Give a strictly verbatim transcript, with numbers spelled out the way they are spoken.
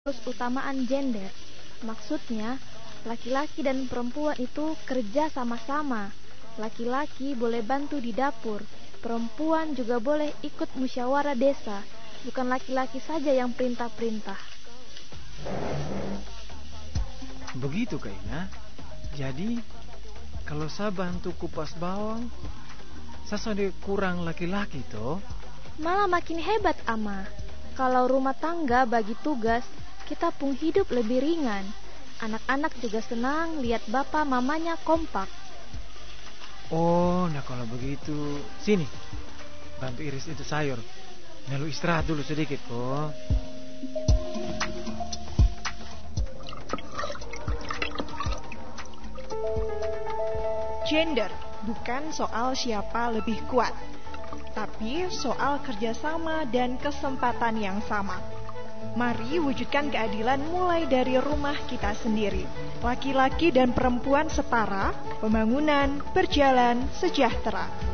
utamaan gender. Maksudnya, laki-laki dan perempuan itu kerja sama-sama. Laki-laki boleh bantu di dapur, perempuan juga boleh ikut musyawarah desa. Bukan laki-laki saja yang perintah-perintah. Begitu Kak Ina. Jadi kalau saya bantu kupas bawang, saya sudah kurang laki-laki toh. Malah makin hebat Ama. Kalau rumah tangga bagi tugas, kita pun hidup lebih ringan. Anak-anak juga senang lihat bapak mamanya kompak. Oh, nah kalau begitu, sini, bantu iris itu sayur. Lalu istirahat dulu sedikit kok. Gender bukan soal siapa lebih kuat, tapi soal kerjasama dan kesempatan yang sama. Mari wujudkan keadilan mulai dari rumah kita sendiri. Laki-laki dan perempuan setara, pembangunan berjalan sejahtera.